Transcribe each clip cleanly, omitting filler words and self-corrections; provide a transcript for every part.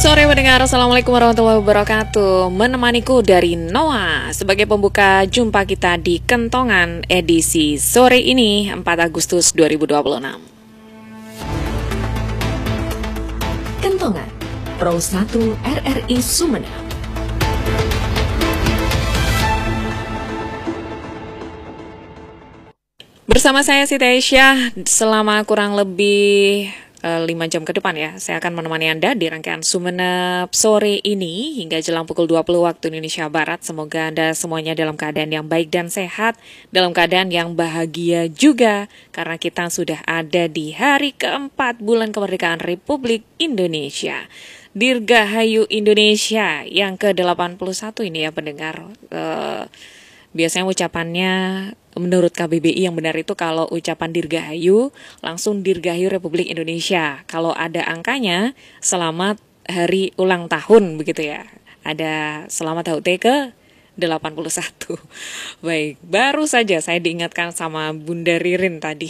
sore pendengar, Assalamualaikum warahmatullahi wabarakatuh. Menemaniku dari Noah sebagai pembuka jumpa kita di Kentongan edisi sore ini 4 Agustus 2026. Kentongan Pro 1 RRI Sumeneb. Bersama saya Siti Aisyah selama kurang lebih 5 jam ke depan ya. Saya akan menemani Anda di rangkaian Sumeneb sore ini hingga jelang pukul 20 waktu Indonesia Barat. Semoga Anda semuanya dalam keadaan yang baik dan sehat, dalam keadaan yang bahagia juga, karena kita sudah ada di hari keempat bulan kemerdekaan Republik Indonesia. Dirgahayu Indonesia yang ke-81 ini ya pendengar. Biasanya ucapannya menurut KBBI yang benar itu kalau ucapan Dirgahayu langsung Dirgahayu Republik Indonesia. Kalau ada angkanya selamat hari ulang tahun begitu ya. Ada selamat HUT ke 81. Baik, baru saja saya diingatkan sama Bunda Ririn tadi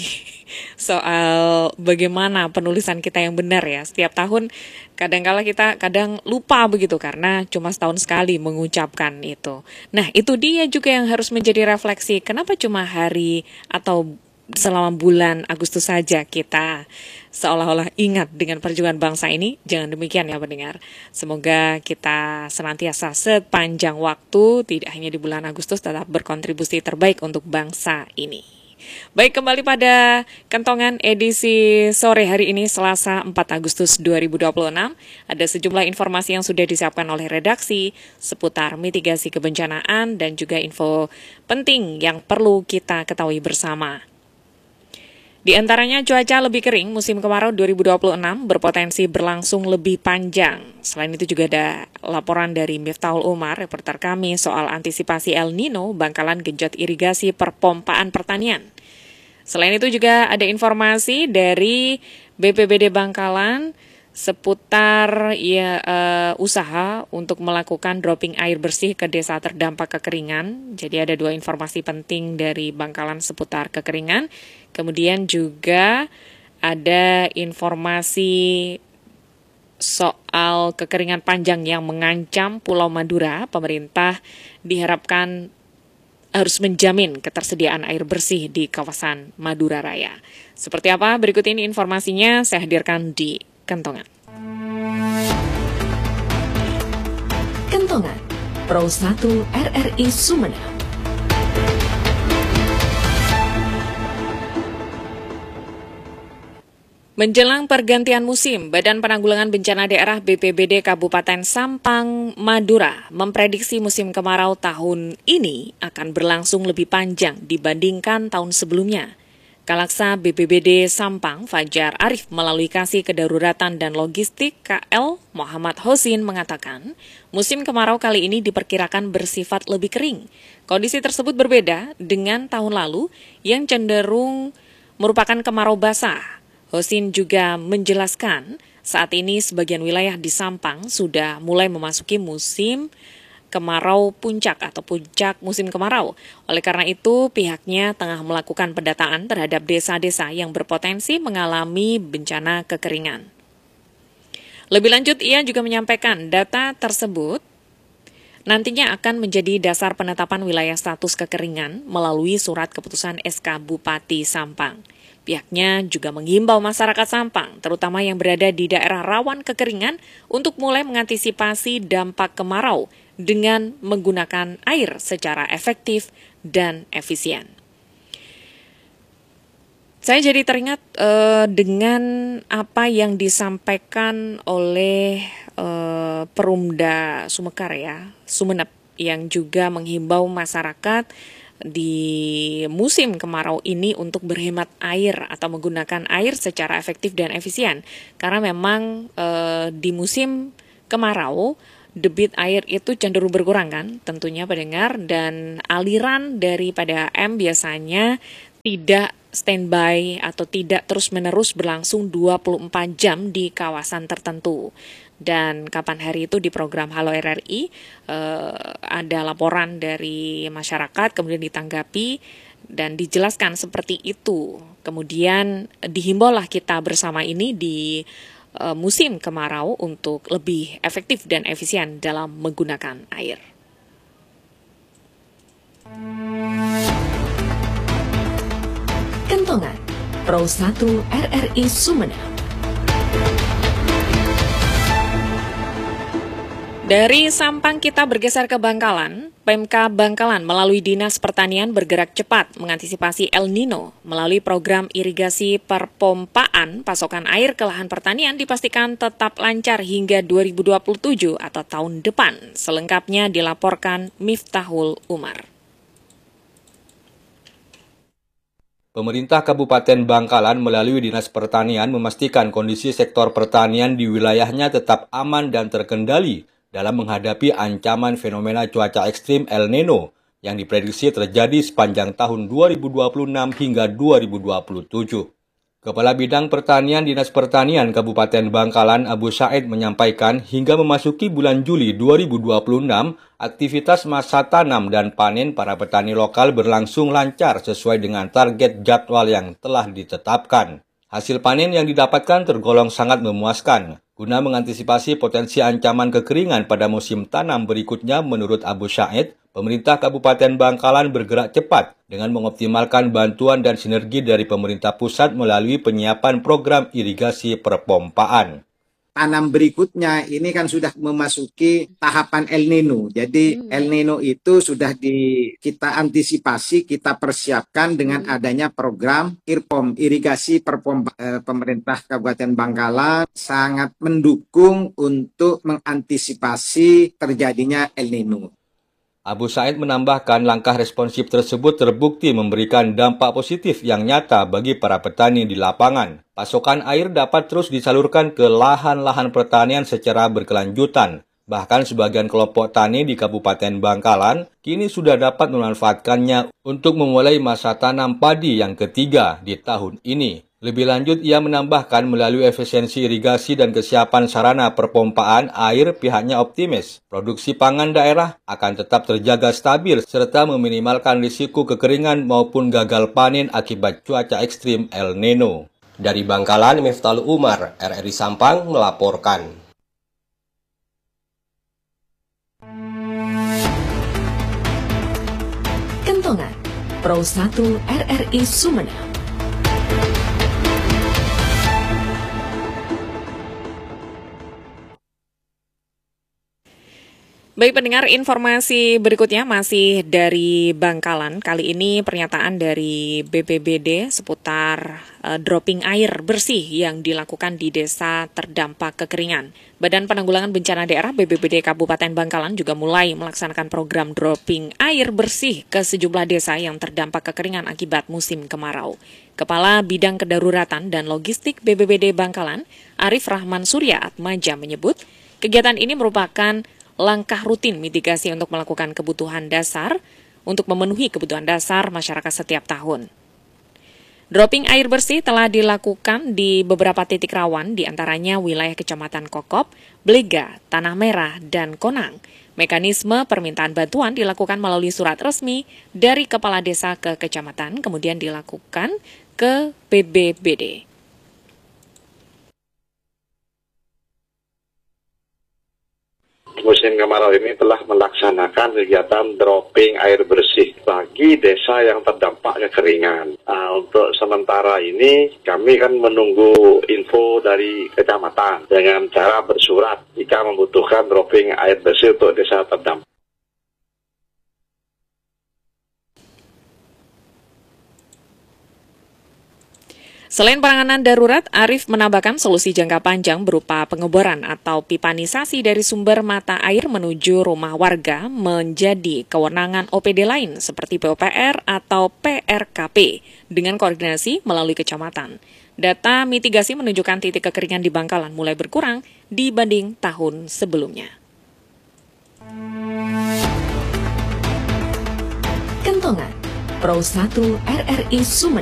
soal bagaimana penulisan kita yang benar ya. Setiap tahun kadang-kala kita lupa begitu karena cuma setahun sekali mengucapkan itu. Nah, itu dia juga yang harus menjadi refleksi. Kenapa cuma hari atau selama bulan Agustus saja kita seolah-olah ingat dengan perjuangan bangsa ini? Jangan demikian ya pendengar. Semoga kita senantiasa sepanjang waktu, tidak hanya di bulan Agustus, tetap berkontribusi terbaik untuk bangsa ini. Baik, kembali pada Kentongan edisi sore hari ini Selasa 4 Agustus 2026. Ada sejumlah informasi yang sudah disiapkan oleh redaksi seputar mitigasi kebencanaan dan juga info penting yang perlu kita ketahui bersama. Di antaranya cuaca lebih kering, musim kemarau 2026 berpotensi berlangsung lebih panjang. Selain itu juga ada laporan dari Miftahul Umar, reporter kami soal antisipasi El Nino, Bangkalan genjot irigasi perpompaan pertanian. Selain itu juga ada informasi dari BPBD Bangkalan seputar usaha untuk melakukan dropping air bersih ke desa terdampak kekeringan. Jadi ada 2 informasi penting dari Bangkalan seputar kekeringan. Kemudian juga ada informasi soal kekeringan panjang yang mengancam Pulau Madura. Pemerintah diharapkan harus menjamin ketersediaan air bersih di kawasan Madura Raya. Seperti apa? Berikut ini informasinya saya hadirkan di Kentongan. Kentongan Pro 1 RRI Sumeneb. Menjelang pergantian musim, Badan Penanggulangan Bencana Daerah BPBD Kabupaten Sampang, Madura memprediksi musim kemarau tahun ini akan berlangsung lebih panjang dibandingkan tahun sebelumnya. Kalaksa BPBD Sampang, Fajar Arif melalui Kasih Kedaruratan dan Logistik KL Muhammad Hosin mengatakan, musim kemarau kali ini diperkirakan bersifat lebih kering. Kondisi tersebut berbeda dengan tahun lalu yang cenderung merupakan kemarau basah. Hosin juga menjelaskan, saat ini sebagian wilayah di Sampang sudah mulai memasuki musim kemarau puncak atau puncak musim kemarau. Oleh karena itu, pihaknya tengah melakukan pendataan terhadap desa-desa yang berpotensi mengalami bencana kekeringan. Lebih lanjut, ia juga menyampaikan data tersebut nantinya akan menjadi dasar penetapan wilayah status kekeringan melalui surat keputusan SK Bupati Sampang. Pihaknya juga menghimbau masyarakat Sampang, terutama yang berada di daerah rawan kekeringan, untuk mulai mengantisipasi dampak kemarau dengan menggunakan air secara efektif dan efisien. Saya jadi teringat dengan apa yang disampaikan oleh Perumda Sumekar ya, Sumeneb, yang juga menghimbau masyarakat di musim kemarau ini untuk berhemat air atau menggunakan air secara efektif dan efisien. Karena memang di musim kemarau debit air itu cenderung berkurang kan tentunya pendengar, dan aliran daripada M biasanya tidak standby atau tidak terus-menerus berlangsung 24 jam di kawasan tertentu. Dan kapan hari itu di program Halo RRI ada laporan dari masyarakat, kemudian ditanggapi dan dijelaskan seperti itu. Kemudian dihimbaulah kita bersama ini di musim kemarau untuk lebih efektif dan efisien dalam menggunakan air. Kentongan Pro 1 RRI Sumeneb. Dari Sampang kita bergeser ke Bangkalan. Pemka Bangkalan melalui Dinas Pertanian bergerak cepat mengantisipasi El Nino. Melalui program irigasi perpompaan, pasokan air ke lahan pertanian dipastikan tetap lancar hingga 2027 atau tahun depan. Selengkapnya dilaporkan Miftahul Umar. Pemerintah Kabupaten Bangkalan melalui Dinas Pertanian memastikan kondisi sektor pertanian di wilayahnya tetap aman dan terkendali dalam menghadapi ancaman fenomena cuaca ekstrim El Nino yang diprediksi terjadi sepanjang tahun 2026 hingga 2027. Kepala Bidang Pertanian Dinas Pertanian Kabupaten Bangkalan Abu Said menyampaikan hingga memasuki bulan Juli 2026, aktivitas masa tanam dan panen para petani lokal berlangsung lancar sesuai dengan target jadwal yang telah ditetapkan. Hasil panen yang didapatkan tergolong sangat memuaskan. Guna mengantisipasi potensi ancaman kekeringan pada musim tanam berikutnya, menurut Abu Said, pemerintah Kabupaten Bangkalan bergerak cepat dengan mengoptimalkan bantuan dan sinergi dari pemerintah pusat melalui penyiapan program irigasi perpompaan. Tanam berikutnya ini kan sudah memasuki tahapan El Nino. Jadi El Nino itu sudah kita antisipasi, kita persiapkan dengan adanya program irigasi pemerintah Kabupaten Bangkalan sangat mendukung untuk mengantisipasi terjadinya El Nino. Abu Said menambahkan langkah responsif tersebut terbukti memberikan dampak positif yang nyata bagi para petani di lapangan. Pasokan air dapat terus disalurkan ke lahan-lahan pertanian secara berkelanjutan. Bahkan sebagian kelompok tani di Kabupaten Bangkalan kini sudah dapat memanfaatkannya untuk memulai masa tanam padi yang ketiga di tahun ini. Lebih lanjut, ia menambahkan melalui efisiensi irigasi dan kesiapan sarana perpompaan air, pihaknya optimis produksi pangan daerah akan tetap terjaga stabil serta meminimalkan risiko kekeringan maupun gagal panen akibat cuaca ekstrim El Nino. Dari Bangkalan, Miftahul Umar, RRI Sampang melaporkan. Kentongan Pro 1 RRI Sumeneb. Baik pendengar, informasi berikutnya masih dari Bangkalan. Kali ini pernyataan dari BPBD seputar dropping air bersih yang dilakukan di desa terdampak kekeringan. Badan Penanggulangan Bencana Daerah BPBD Kabupaten Bangkalan juga mulai melaksanakan program dropping air bersih ke sejumlah desa yang terdampak kekeringan akibat musim kemarau. Kepala Bidang Kedaruratan dan Logistik BPBD Bangkalan, Arif Rahman Surya Atmaja menyebut, kegiatan ini merupakan langkah rutin mitigasi untuk melakukan kebutuhan dasar untuk memenuhi kebutuhan dasar masyarakat setiap tahun. Dropping air bersih telah dilakukan di beberapa titik rawan, diantaranya wilayah Kecamatan Kokop, Blega, Tanah Merah, dan Konang. Mekanisme permintaan bantuan dilakukan melalui surat resmi dari kepala desa ke kecamatan, kemudian dilakukan ke BPBD. Musim kemarau ini telah melaksanakan kegiatan dropping air bersih bagi desa yang terdampak kekeringan. Untuk sementara ini kami kan menunggu info dari kecamatan dengan cara bersurat jika membutuhkan dropping air bersih untuk desa terdampak. Selain penanganan darurat, Arif menambahkan solusi jangka panjang berupa pengeboran atau pipanisasi dari sumber mata air menuju rumah warga menjadi kewenangan OPD lain seperti PUPR atau PRKP dengan koordinasi melalui kecamatan. Data mitigasi menunjukkan titik kekeringan di Bangkalan mulai berkurang dibanding tahun sebelumnya. Kentongan Pro 1 RRI Sumeneb.